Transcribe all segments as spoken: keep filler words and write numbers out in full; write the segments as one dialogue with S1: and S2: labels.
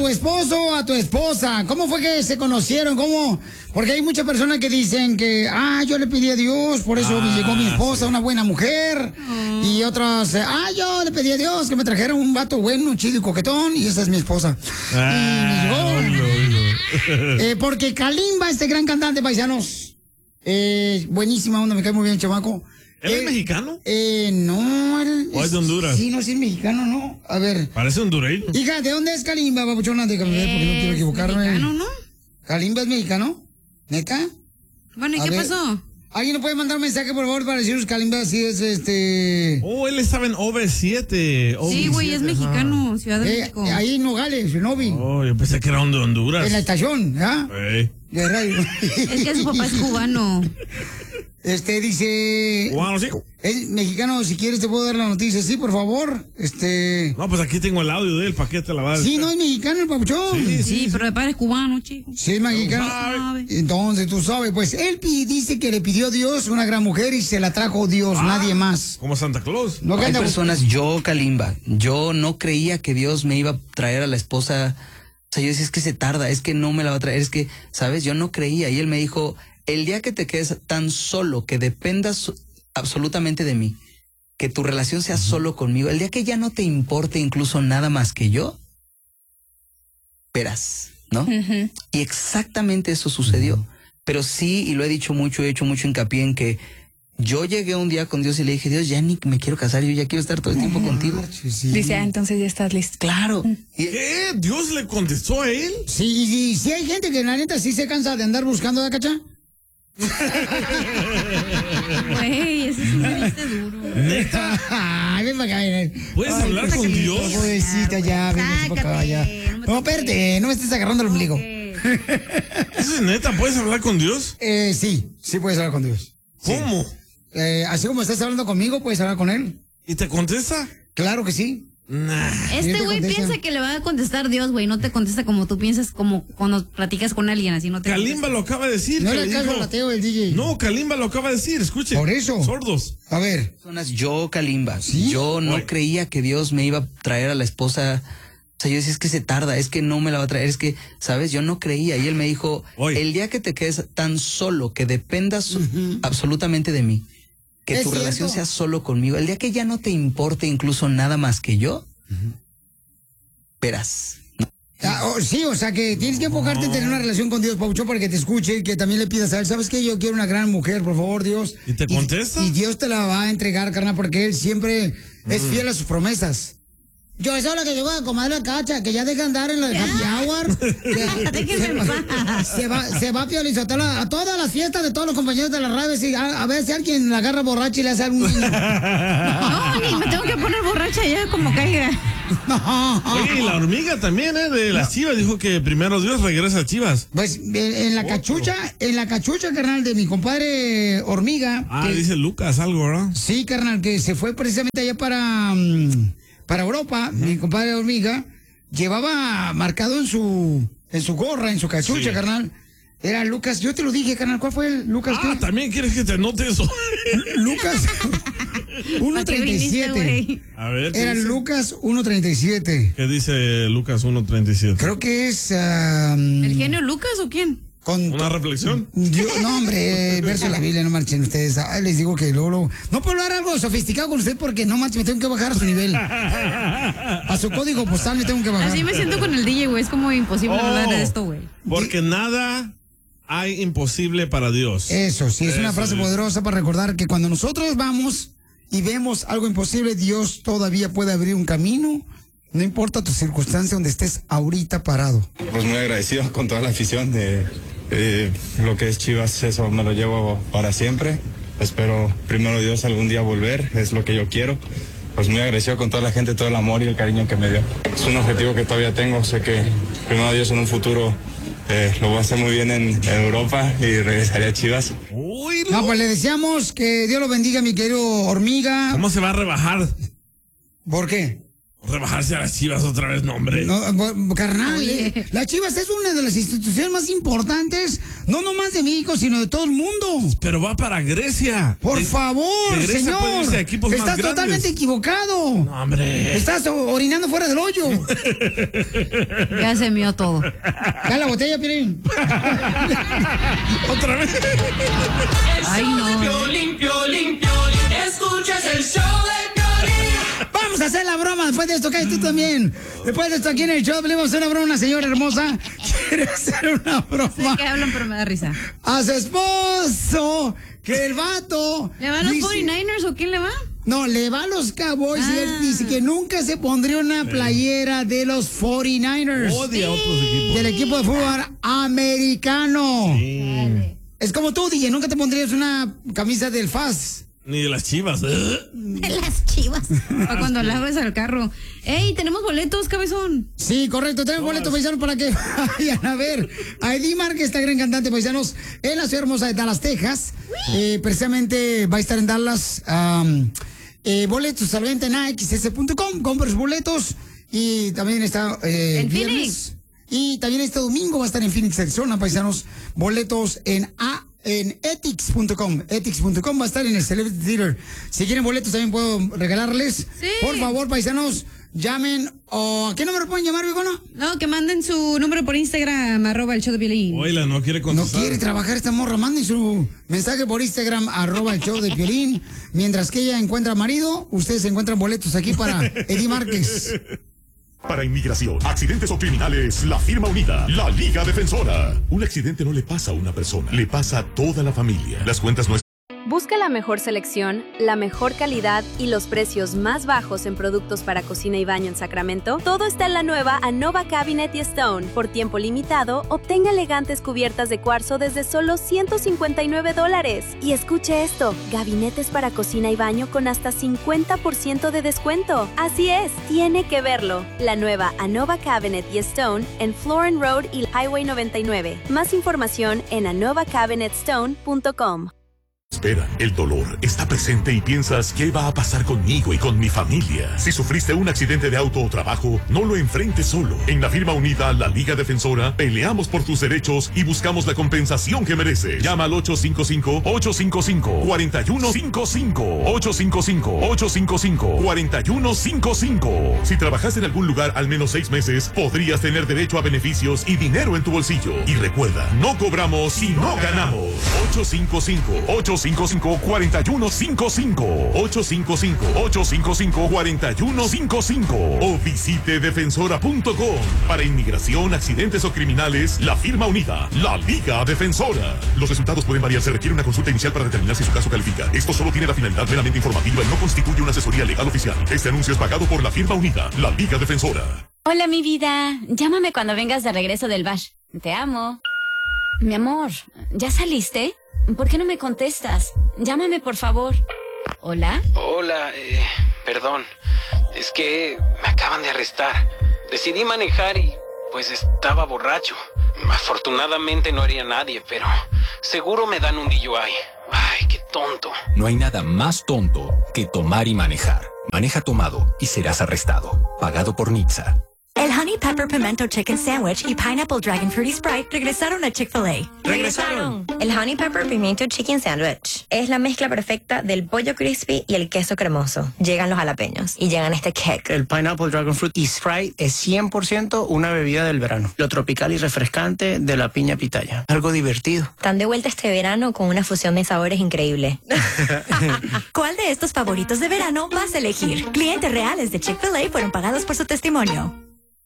S1: tu esposo o a tu esposa? ¿Cómo fue que se conocieron? ¿Cómo? Porque hay muchas personas que dicen que, ah, yo le pedí a Dios, por eso
S2: ah,
S1: me llegó mi esposa,
S2: sí.
S1: una buena mujer. Oh. Y otras, ah, yo le pedí a Dios que me trajera un vato bueno, chido y coquetón, y esa es mi esposa. Ah, y me llegó. No, no. Eh, porque Kalimba, este gran cantante, paisanos, eh, buenísima onda, me cae muy bien, chamaco.
S2: ¿Él eh, es mexicano?
S1: Eh, no. Él
S2: ¿O es de Honduras?
S1: Sí, no, sí es mexicano, ¿no? A ver.
S2: Parece hondureño.
S1: Hija, ¿de dónde es Kalimba, papuchona? Déjame ver, porque no quiero equivocarme.
S3: ¿Mexicano, no?
S1: ¿Kalimba es mexicano? ¿Neta?
S3: Bueno, ¿y
S1: a
S3: qué
S1: ver,
S3: pasó?
S1: ¿alguien nos puede mandar un mensaje, por favor, para decirnos Kalimba si es este...
S2: Oh, él estaba en O V siete.
S3: Sí, güey, es mexicano, ajá. Ciudad de
S1: eh,
S3: México.
S1: Ahí en Nogales, en Novi.
S2: Oh, yo pensé que era de Honduras.
S1: En la estación, ¿ah?
S2: Hey.
S1: De radio.
S3: Es que su papá es cubano.
S1: Este, dice...
S2: Cubano, sí.
S1: El mexicano, si quieres te puedo dar la noticia. Sí, por favor. Este...
S2: No, pues aquí tengo el audio de él, ¿para qué te la vas a
S1: Sí, no es mexicano el papuchón.
S3: Sí, sí, sí, sí, pero de padre es cubano, chico.
S1: Sí, es mexicano. Entonces, tú sabes, pues, él dice que le pidió a Dios una gran mujer y se la trajo Dios, ah, nadie más.
S2: Como Santa Claus.
S4: No, hay personas, yo, Kalimba, yo no creía que Dios me iba a traer a la esposa. O sea, yo decía, es que se tarda, es que no me la va a traer, es que, ¿sabes? Yo no creía. Y él me dijo, el día que te quedes tan solo, que dependas absolutamente de mí, que tu relación sea solo conmigo, el día que ya no te importe incluso nada más que yo, verás, ¿no? Uh-huh. Y exactamente eso sucedió. Uh-huh. Pero sí, y lo he dicho mucho, he hecho mucho hincapié en que yo llegué un día con Dios y le dije, Dios, ya ni me quiero casar, yo ya quiero estar todo el tiempo uh-huh. contigo.
S5: Sí. Dice, ah, entonces ya estás listo.
S4: Claro. Uh-huh.
S2: ¿Qué? ¿Dios le contestó a él?
S1: Sí, sí, sí hay gente que la neta sí se cansa de andar buscando a Cacha.
S3: Güey, ese es un chiste duro.
S2: ¿Neta?
S1: Ay, ven para acá, ven.
S2: ¿Puedes Ay, hablar con Dios?
S1: Pobrecita, ya, ven para acá, ya. No, espérate, no me estés agarrando el ombligo.
S2: ¿Eso es neta? ¿Puedes hablar con Dios?
S1: Eh, sí, sí puedes hablar con Dios.
S2: ¿Cómo?
S1: Sí. Eh, así como estás hablando conmigo, puedes hablar con él.
S2: ¿Y te contesta?
S1: Claro que sí.
S2: Nah.
S3: Este güey piensa que le va a contestar Dios, güey. No te contesta como tú piensas, como cuando platicas con alguien, así no te
S2: Kalimba
S3: contesta.
S2: lo acaba de decir.
S1: No le caso al ateo el D J.
S2: No, Kalimba lo acaba de decir, escuche.
S1: Por eso.
S2: Sordos.
S1: A ver.
S4: Yo, Kalimba, ¿sí? Yo no Oye. creía que Dios me iba a traer a la esposa. O sea, yo decía, es que se tarda, es que no me la va a traer, es que, ¿sabes? Yo no creía. Y él me dijo, Oye. el día que te quedes tan solo, que dependas uh-huh. absolutamente de mí, que tu cierto? relación sea solo conmigo, el día que ya no te importe incluso nada más que yo, uh-huh. verás. ¿No?
S1: Ah, oh, sí, o sea que tienes que enfocarte no. en tener una relación con Dios, Paucho, para que te escuche y que también le pidas a él, ¿sabes qué? Yo quiero una gran mujer, por favor, Dios.
S2: ¿Y te contesta?
S1: Y, y Dios te la va a entregar, carnal, porque él siempre mm. es fiel a sus promesas. Yo, eso es lo que digo a comadre Cacha, que ya deja andar en la de Happy Hour.
S3: Déjenme
S1: se va, se va a Piolizotelo a todas las fiestas de todos los compañeros de la radio. Y a, a ver si alguien la agarra borracha y le hace algún niño.
S3: No, ni me tengo que poner borracha ya como caiga.
S1: No.
S2: Oye, y la hormiga también, ¿eh? De las no. Chivas, dijo que primero Dios regresa a Chivas.
S1: Pues en, en la Otro. cachucha, en la cachucha, carnal, de mi compadre Hormiga.
S2: Ah,
S1: que,
S2: dice Lucas algo, ¿verdad?
S1: Sí, carnal, que se fue precisamente allá para... Um, Para Europa, uh-huh. mi compadre Hormiga llevaba marcado en su en su gorra, en su cachucha, sí. carnal. Era Lucas, yo te lo dije, carnal, ¿cuál fue el Lucas?
S2: Ah,
S1: ¿qué?
S2: ¿también quieres que te anote eso?
S1: Lucas uno treinta y siete.
S2: A ver.
S1: Era
S2: dice?
S1: Lucas uno treinta y siete.
S2: ¿Qué dice Lucas uno treinta y siete?
S1: Creo que es... Um,
S3: ¿El genio Lucas o quién?
S2: Con ¿Una reflexión?
S1: Yo, no, hombre, verso de la Biblia, no marchen ustedes. Ay, les digo que luego, luego... No puedo hablar algo sofisticado con usted porque no manches, me tengo que bajar a su nivel. A su código postal me tengo que bajar.
S3: Así me siento con el D J, güey. Es como imposible oh, hablar de esto, güey.
S2: Porque D nada hay imposible para Dios.
S1: Eso, sí, es Eso, una frase Dios. poderosa para recordar que cuando nosotros vamos y vemos algo imposible, Dios todavía puede abrir un camino. No importa tu circunstancia donde estés ahorita parado.
S6: Pues muy agradecido con toda la afición de... Eh, lo que es Chivas, eso me lo llevo para siempre. Espero, primero Dios, algún día volver, es lo que yo quiero. Pues muy agradecido con toda la gente, todo el amor y el cariño que me dio. Es un objetivo que todavía tengo, sé que primero Dios en un futuro eh, lo voy a hacer muy bien en, en Europa y regresaré a Chivas.
S2: Uy,
S1: no, pues le deseamos que Dios lo bendiga, mi querido Hormiga.
S2: ¿Cómo se va a rebajar?
S1: ¿Por qué?
S2: Rebajarse a las Chivas otra vez, no, hombre.
S1: No, carnal, eh, las Chivas es una de las instituciones más importantes, no nomás de México, sino de todo el mundo.
S2: Pero va para Grecia.
S1: Por
S2: de,
S1: favor,
S2: de Grecia puede irse a
S1: señor.
S2: equipos más
S1: Estás
S2: grandes.
S1: totalmente equivocado.
S2: No, hombre.
S1: Estás orinando fuera del hoyo.
S3: Ya se mió todo.
S1: Ya la botella, Piolín.
S2: Otra vez.
S3: Ay, no.
S7: Limpio, limpio, limpio. Escuchas el show de Piolín.
S1: Vamos a hacer la broma después de esto, que tú también. Después de esto aquí en el show, le vamos a hacer una broma a una señora hermosa. Quiere hacer una broma.
S3: Sé que hablan, pero me da risa.
S1: A su esposo, que el vato...
S3: ¿Le va a los
S1: dice-
S3: cuarenta y nueve ers o quién le va?
S1: No, le va a los Cowboys y él
S3: Ah.
S1: dice que nunca se pondría una playera de los cuarenta y nueve ers.
S2: Odia a otros equipos.
S1: Del equipo de fútbol americano.
S2: Sí.
S1: Es como tú, D J, nunca te pondrías una camisa del F A S.
S2: Ni de las Chivas.
S3: De las Chivas. Para cuando laves al carro. ¡Ey, tenemos boletos, cabezón!
S1: Sí, correcto, tenemos boletos paisanos para que vayan a ver a Eddie Márquez, esta gran cantante paisanos, en la ciudad hermosa de Dallas, Texas. Eh, precisamente va a estar en Dallas. Um, eh, boletos a la venta en A X S punto com, compras boletos y también está eh,
S3: En
S1: viernes.
S3: Phoenix.
S1: Y también este domingo va a estar en Phoenix, Arizona, paisanos. Boletos en A en ethics punto com. ethics punto com va a estar en el Celebrity Theater. Si quieren boletos también puedo regalarles.
S3: Sí.
S1: Por favor, paisanos, llamen. ¿O a qué número pueden llamar, Vigona?
S3: No, que manden su número por Instagram, arroba el show de Piolín.
S2: Oila, no quiere
S1: No
S2: contestar.
S1: quiere trabajar esta morra. Manden su mensaje por Instagram, arroba el show de Piolín. Mientras que ella encuentra marido, ustedes encuentran boletos aquí para Eddie Márquez.
S8: Para inmigración, accidentes o criminales, la firma unida, la Liga Defensora. Un accidente no le pasa a una persona, le pasa a toda la familia. Las cuentas no
S9: Busca la mejor selección, la mejor calidad y los precios más bajos en productos para cocina y baño en Sacramento. Todo está en la nueva Anova Cabinet y Stone. Por tiempo limitado, obtenga elegantes cubiertas de cuarzo desde solo ciento cincuenta y nueve dólares. Y escuche esto, gabinetes para cocina y baño con hasta cincuenta por ciento de descuento. Así es, tiene que verlo. La nueva Anova Cabinet y Stone en Florin Road y Highway noventa y nueve. Más información en anova cabinet stone punto com.
S8: espera. El dolor está presente y piensas, ¿qué va a pasar conmigo y con mi familia? Si sufriste un accidente de auto o trabajo, no lo enfrentes solo. En la firma unida, la Liga Defensora, peleamos por tus derechos y buscamos la compensación que mereces. Llama al ocho cinco cinco, ocho cinco cinco, cuatro uno cinco cinco. ocho cinco cinco, ocho cinco cinco, cuatro uno cinco cinco. Si trabajaste en algún lugar al menos seis meses, podrías tener derecho a beneficios y dinero en tu bolsillo. Y recuerda, no cobramos si no ganamos. ocho cinco cinco, ocho cinco cinco, cuatro uno cinco cinco. ocho cinco cinco, ocho cinco cinco, cuatro uno cinco cinco. O visite defensora punto com. Para inmigración, accidentes o criminales, la firma unida, la Liga Defensora. Los resultados pueden variar. Se requiere una consulta inicial para determinar si su caso califica. Esto solo tiene la finalidad meramente informativa y no constituye una asesoría legal oficial. Este anuncio es pagado por la firma unida, la Liga Defensora.
S10: Hola, mi vida. Llámame cuando vengas de regreso del bash. Te amo. Mi amor, ¿ya saliste? ¿Por qué no me contestas? Llámame, por favor. ¿Hola?
S11: Hola, eh, perdón. Es que me acaban de arrestar. Decidí manejar y, pues, estaba borracho. Afortunadamente no haría nadie, pero seguro me dan un D U I. Ay, qué tonto.
S12: No hay nada más tonto que tomar y manejar. Maneja tomado y serás arrestado. Pagado por N H T S A.
S13: El Honey Pepper Pimento Chicken Sandwich y Pineapple Dragon Fruity Sprite regresaron a Chick-fil-A.
S14: ¡Regresaron! El Honey Pepper Pimiento Chicken Sandwich es la mezcla perfecta del pollo crispy y el queso cremoso. Llegan los jalapeños y llegan este cake.
S15: El Pineapple Dragon Fruit y Sprite es cien por ciento una bebida del verano. Lo tropical y refrescante de la piña pitaya. Algo divertido.
S14: Están de vuelta este verano con una fusión de sabores increíble.
S13: ¿Cuál de estos favoritos de verano vas a elegir? Clientes reales de Chick-fil-A fueron pagados por su testimonio.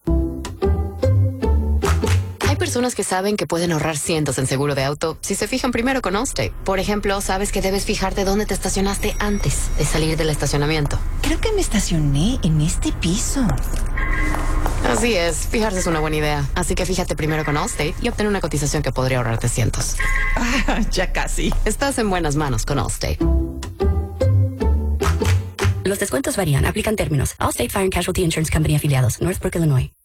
S16: Hay personas que saben que pueden ahorrar cientos en seguro de auto si se fijan primero con Allstate. Por ejemplo, sabes que debes fijarte dónde te estacionaste antes de salir del estacionamiento.
S17: Creo que me estacioné en este piso.
S16: Así es, fijarse es una buena idea. Así que fíjate primero con Allstate y obtén una cotización que podría ahorrarte cientos.
S17: Ah, ya casi.
S16: Estás en buenas manos con Allstate.
S18: Los descuentos varían. Aplican términos. Allstate Fire and Casualty Insurance Company afiliados. Northbrook, Illinois.